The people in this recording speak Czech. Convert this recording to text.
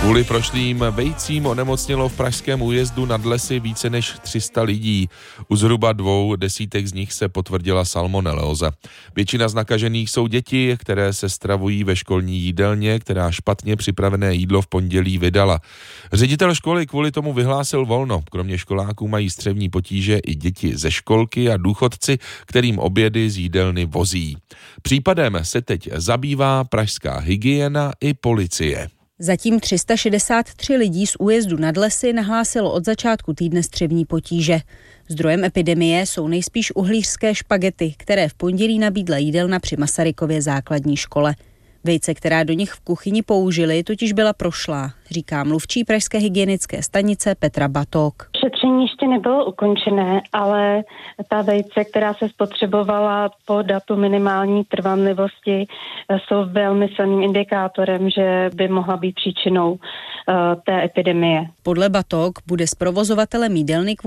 Kvůli prošlým vejcím onemocnělo v pražském Újezdu nad Lesy více než 300 lidí. U zhruba 200 z nich se potvrdila salmonelóza. Většina z nakažených jsou děti, které se stravují ve školní jídelně, která špatně připravené jídlo v pondělí vydala. Ředitel školy kvůli tomu vyhlásil volno. Kromě školáků mají střevní potíže i děti ze školky a důchodci, kterým obědy z jídelny vozí. Případem se teď zabývá pražská hygiena i policie. Zatím 363 lidí z Újezdu nad Lesy nahlásilo od začátku týdne střevní potíže. Zdrojem epidemie jsou nejspíš uhlířské špagety, které v pondělí nabídla jídelna při Masarykově základní škole. Vejce, která do nich v kuchyni použili, totiž byla prošlá, říká mluvčí pražské hygienické stanice Petra Batok. Šetření ještě nebylo ukončené, ale ta vejce, která se spotřebovala po datu minimální trvanlivosti, jsou velmi silným indikátorem, že by mohla být příčinou té epidemie. Podle Batok bude s provozovatelem jídelny